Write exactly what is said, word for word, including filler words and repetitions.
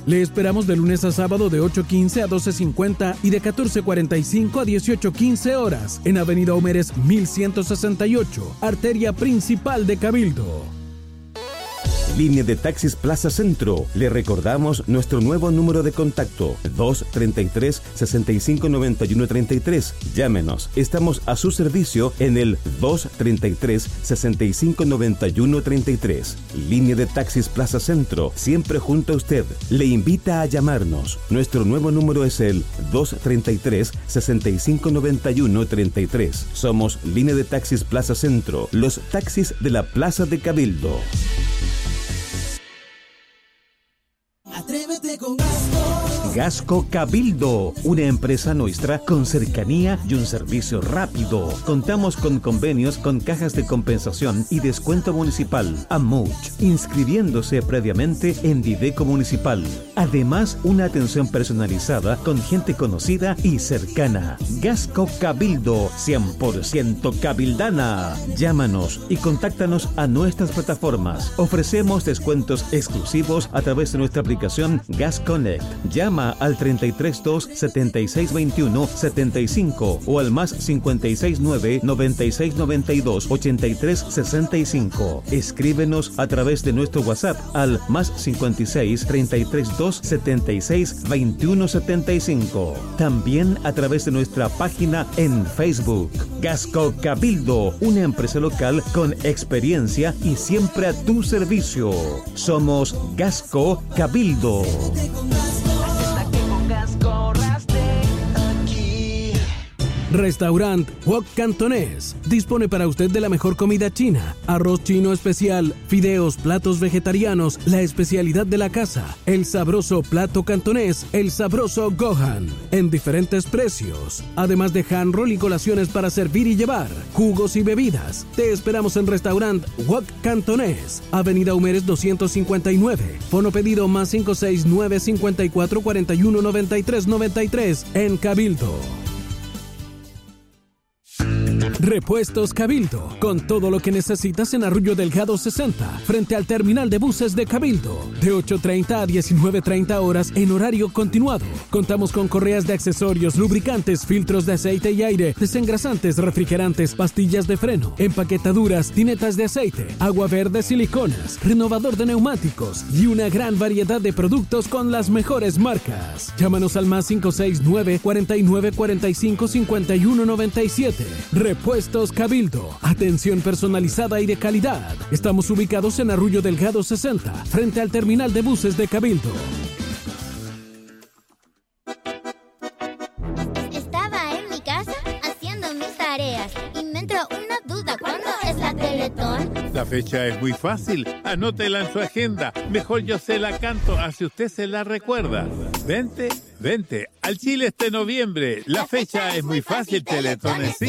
Le esperamos de lunes a sábado de ocho quince a doce cincuenta y de catorce cuarenta y cinco a dieciocho quince horas en Avenida Homeres mil ciento sesenta y ocho, arteria principal de Cabildo. Línea de Taxis Plaza Centro. Le recordamos nuestro nuevo número de contacto: dos treinta y tres, sesenta y cinco, noventa y uno treinta y tres. Llámenos. Estamos a su servicio en el dos treinta y tres, sesenta y cinco, noventa y uno treinta y tres. Línea de Taxis Plaza Centro, siempre junto a usted. Le invita a llamarnos. Nuestro nuevo número es el dos treinta y tres, sesenta y cinco, noventa y uno treinta y tres. Somos Línea de Taxis Plaza Centro, los taxis de la Plaza de Cabildo. Atrévete con Gasco. Gasco Cabildo, una empresa nuestra con cercanía y un servicio rápido. Contamos con convenios con cajas de compensación y descuento municipal, Amuch, inscribiéndose previamente en Dideco Municipal. Además, una atención personalizada con gente conocida y cercana. Gasco Cabildo, cien por ciento cabildana. Llámanos y contáctanos a nuestras plataformas. Ofrecemos descuentos exclusivos a través de nuestra aplicación Gas Connect. Llama al treinta y tres dos, setenta y seis veintiuno, setenta y cinco o al más cincuenta y seis nueve, noventa y seis noventa y dos, ochenta y tres sesenta y cinco. Escríbenos a través de nuestro WhatsApp al más cincuenta y seis, treinta y tres dos, setenta y seis veintiuno setenta y cinco. También a través de nuestra página en Facebook. Gasco Cabildo, una empresa local con experiencia y siempre a tu servicio. Somos Gasco Cabildo. Restaurant Wok Cantonés dispone para usted de la mejor comida china, arroz chino especial, fideos, platos vegetarianos, la especialidad de la casa, el sabroso plato cantonés, el sabroso Gohan, en diferentes precios, además de hand roll y colaciones para servir y llevar, jugos y bebidas. Te esperamos en Restaurant Wok Cantonés, Avenida Humeres doscientos cincuenta y nueve, fono pedido más cinco seis nueve, cincuenta y cuatro, cuarenta y uno, noventa y tres noventa y tres en Cabildo. Repuestos Cabildo, con todo lo que necesitas en Arroyo Delgado sesenta, frente al terminal de buses de Cabildo, de ocho treinta a diecinueve treinta horas en horario continuado. Contamos con correas de accesorios, lubricantes, filtros de aceite y aire, desengrasantes, refrigerantes, pastillas de freno, empaquetaduras, tinetas de aceite, agua verde, siliconas, renovador de neumáticos y una gran variedad de productos con las mejores marcas. Llámanos al más cinco seis nueve, cuarenta y nueve, cuarenta y cinco, cincuenta y uno noventa y siete. Repuestos Cabildo, atención personalizada y de calidad. Estamos ubicados en Arroyo Delgado sesenta, frente al terminal de buses de Cabildo. Estaba en mi casa haciendo mis tareas y me entró una duda. ¿Cuándo es la Teletón? La fecha es muy fácil. Anótela en su agenda. Mejor yo se la canto, así usted se la recuerda. Vente, vente al Chile este noviembre. La fecha es muy fácil, Teletón en sí.